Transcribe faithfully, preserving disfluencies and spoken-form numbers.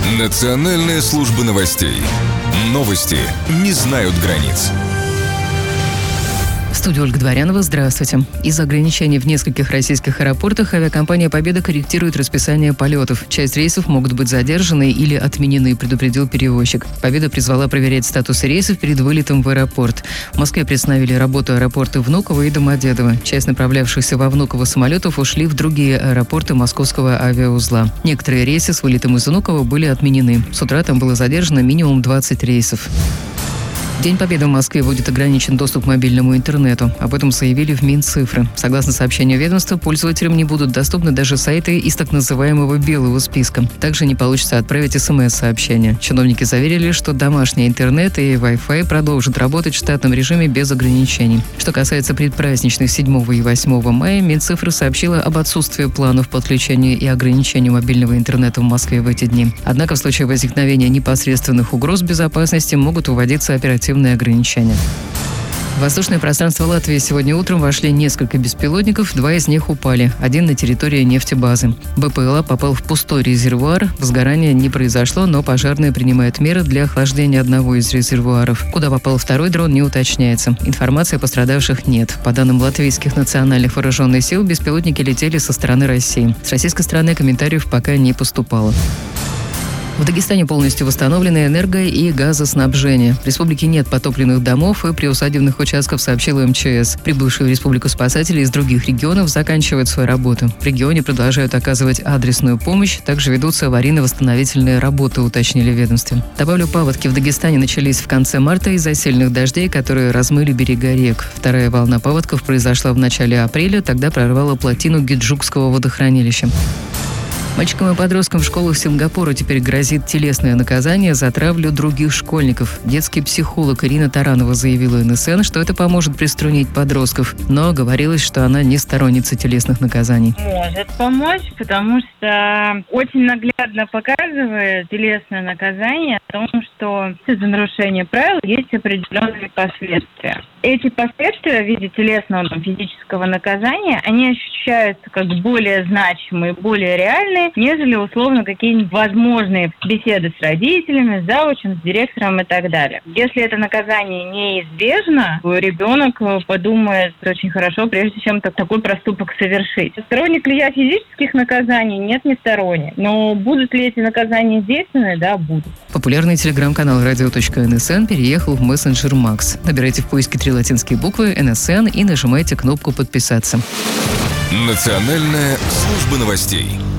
Национальная служба новостей. Новости не знают границ. В студии Ольга Дворянова. Здравствуйте. Из-за ограничений в нескольких российских аэропортах авиакомпания «Победа» корректирует расписание полетов. Часть рейсов могут быть задержаны или отменены, предупредил перевозчик. «Победа» призвала проверять статусы рейсов перед вылетом в аэропорт. В Москве приостановили работу аэропорты Внуково и Домодедово. Часть направлявшихся во Внуково самолетов ушли в другие аэропорты московского авиаузла. Некоторые рейсы с вылетом из Внуково были отменены. С утра там было задержано минимум двадцать рейсов. В День Победы в Москве будет ограничен доступ к мобильному интернету. Об этом заявили в Минцифры. Согласно сообщению ведомства, пользователям не будут доступны даже сайты из так называемого белого списка. Также не получится отправить смс-сообщения. Чиновники заверили, что домашний интернет и Wi-Fi продолжат работать в штатном режиме без ограничений. Что касается предпраздничных седьмого и восьмого мая, Минцифры сообщила об отсутствии планов по отключению и ограничению мобильного интернета в Москве в эти дни. Однако в случае возникновения непосредственных угроз безопасности могут вводиться оперативные ограничения. В воздушное пространство Латвии сегодня утром вошли несколько беспилотников, два из них упали, один на территории нефтебазы. БПЛА попал в пустой резервуар, возгорания не произошло, но пожарные принимают меры для охлаждения одного из резервуаров. Куда попал второй дрон, не уточняется. Информации о пострадавших нет. По данным латвийских национальных вооруженных сил, беспилотники летели со стороны России. С российской стороны комментариев пока не поступало. В Дагестане полностью восстановлены энерго- и газоснабжение. В республике нет потопленных домов и приусадебных участков, сообщила эм че эс. Прибывшие в республику спасатели из других регионов заканчивают свою работу. В регионе продолжают оказывать адресную помощь, также ведутся аварийно-восстановительные работы, уточнили в ведомстве. Добавлю, паводки в Дагестане начались в конце марта из-за сильных дождей, которые размыли берега рек. Вторая волна паводков произошла в начале апреля, тогда прорвала плотину Гиджукского водохранилища. Мальчикам и подросткам в школах Сингапура теперь грозит телесное наказание за травлю других школьников. Детский психолог Ирина Таранова заявила эн эс эн, что это поможет приструнить подростков, но говорилось, что она не сторонница телесных наказаний. Может помочь, потому что очень наглядно показывает телесное наказание о том, что за нарушение правил есть определенные последствия. Эти последствия в виде телесного, там, физического наказания, они ощущаются как более значимые, более реальные, нежели условно какие-нибудь возможные беседы с родителями, с заучем, с директором и так далее. Если это наказание неизбежно, ребенок подумает очень хорошо, прежде чем такой проступок совершить. Сторонник ли я физических наказаний? Нет, не сторонник. Но будут ли эти наказания действенны? Да, будут. Популярный телеграм-канал радио точка эн эс эн переехал в мессенджер Макс. Набирайте в поиске три латинские буквы эн эс эн и нажимайте кнопку «Подписаться». Национальная служба новостей.